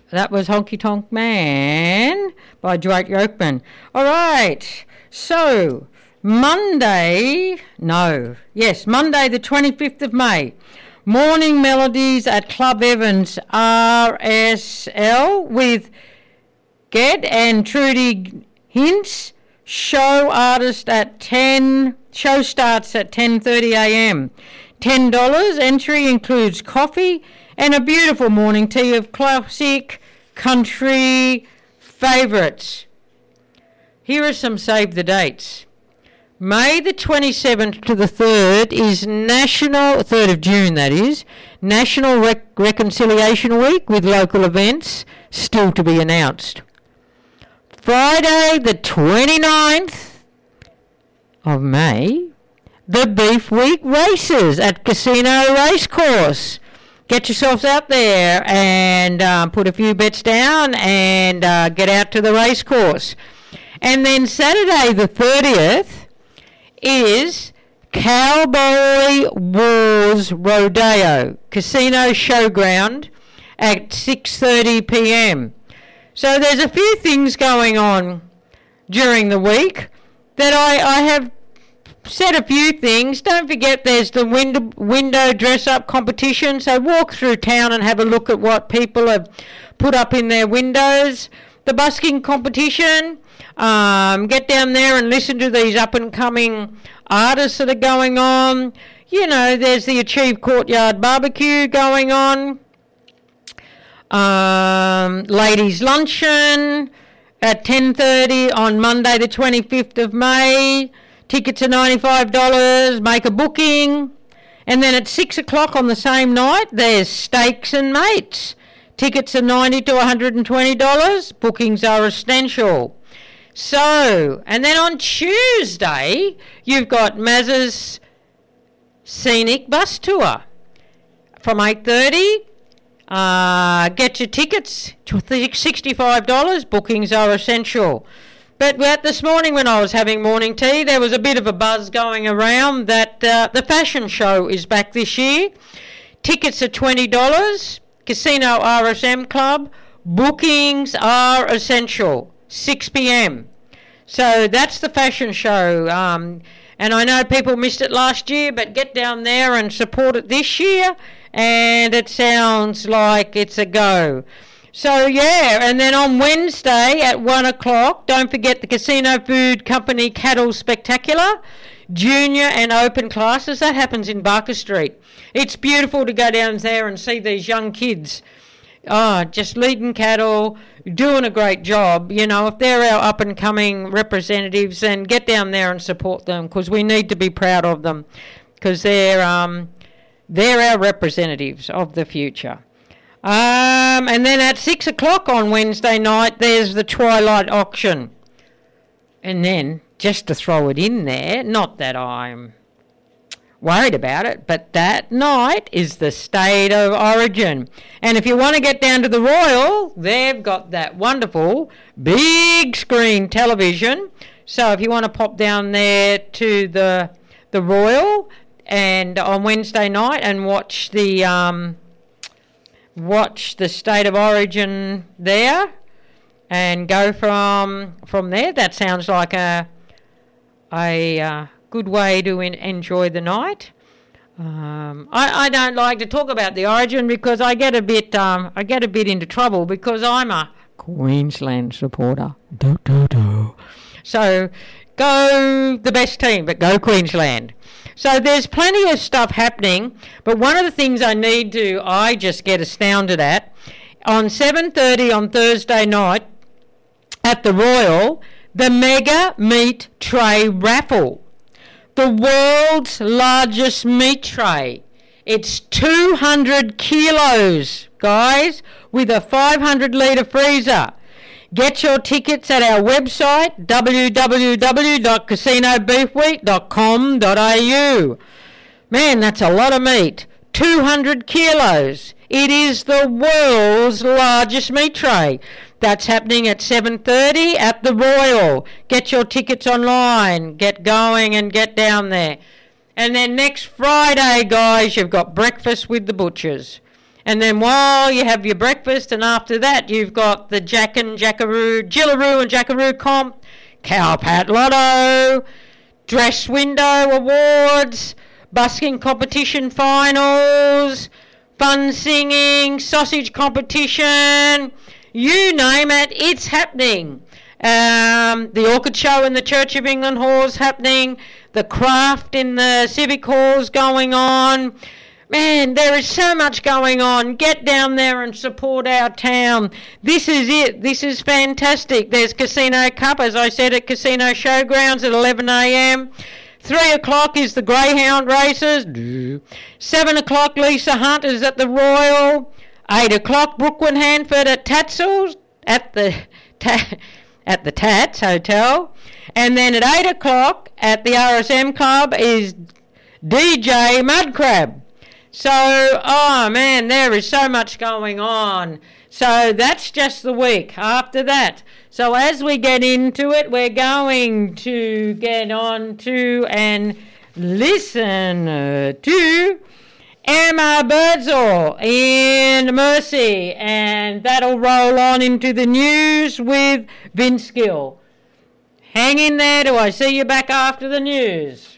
That was Honky Tonk Man by Dwight Yoakman. All right. So, Monday the 25th of May. Morning Melodies at Club Evans RSL with Ged and Trudy Hints. Show starts at 10:30 a.m. $10. Entry includes coffee and a beautiful morning tea of classic country favourites. Here are some save the dates. May the 27th to the 3rd is 3rd of June that is, National Reconciliation Week with local events still to be announced. Friday the 29th of May, the Beef Week races at Casino Racecourse. Get yourselves out there and put a few bets down and get out to the racecourse. And then Saturday the 30th is Cowboy Wars Rodeo, Casino Showground at 6:30 p.m. So there's a few things going on during the week that I have said a few things. Don't forget there's the window dress-up competition, so walk through town and have a look at what people have put up in their windows. The busking competition, get down there and listen to these up-and-coming artists that are going on. You know, there's the Achieve Courtyard Barbecue going on. Ladies' Luncheon at 10:30 on Monday the 25th of May. Tickets are $95. Make a booking. And then at 6 o'clock on the same night, there's Steaks and Mates. Tickets are $90 to $120. Bookings are essential. So, and then on Tuesday, you've got Maz's Scenic Bus Tour from 8:30. Get your tickets to $65. Bookings are essential. But this morning when I was having morning tea, there was a bit of a buzz going around that the fashion show is back this year. Tickets are $20. Casino RSM Club. Bookings are essential. 6 p.m. So that's the fashion show. And I know people missed it last year, but get down there and support it this year. And it sounds like it's a go. So, yeah, and then on Wednesday at 1 o'clock, don't forget the Casino Food Company Cattle Spectacular, junior and open classes. That happens in Barker Street. It's beautiful to go down there and see these young kids just leading cattle, doing a great job. You know, if they're our up-and-coming representatives, then get down there and support them because we need to be proud of them because they're our representatives of the future. And then at 6 o'clock on Wednesday night, there's the Twilight Auction. And then, just to throw it in there, not that I'm worried about it, but that night is the State of Origin. And if you want to get down to the Royal, they've got that wonderful big screen television. So if you want to pop down there to the Royal and on Wednesday night and watch the State of Origin there and go from there. That sounds like a good way to enjoy the night. I don't like to talk about the Origin because I get a bit into trouble because I'm a Queensland supporter. So go the best team, but go Queensland. So there's plenty of stuff happening, but one of the things I just get astounded at, on 7:30 on Thursday night at the Royal, the Mega Meat Tray Raffle. The world's largest meat tray. It's 200 kilos, guys, with a 500-litre freezer. Get your tickets at our website, www.casinobeefweek.com.au. Man, that's a lot of meat. 200 kilos. It is the world's largest meat tray. That's happening at 7:30 at the Royal. Get your tickets online. Get going and get down there. And then next Friday, guys, you've got Breakfast with the Butchers. And then while you have your breakfast, and after that you've got the Jillaroo and Jackaroo comp, Cowpat Lotto, Dress Window Awards, busking competition finals, fun singing, sausage competition, you name it, it's happening. The Orchid Show in the Church of England Hall is happening. The craft in the Civic Hall is going on. Man, there is so much going on. Get down there and support our town. This is it. This is fantastic. There's Casino Cup, as I said, at Casino Showgrounds at 11 a.m. 3 o'clock is the Greyhound races. 7 o'clock, Lisa Hunt is at the Royal. 8 o'clock, Brooklyn Hanford at Tatsel's at the Tats Hotel. And then at 8 o'clock at the RSM Club is DJ Mudcrab. So, oh man, there is so much going on. So that's just the week after that. So as we get into it, we're going to get on to and listen to Emma Birdsall in Mercy. And that'll roll on into the news with Vince Gill. Hang in there till I see you back after the news.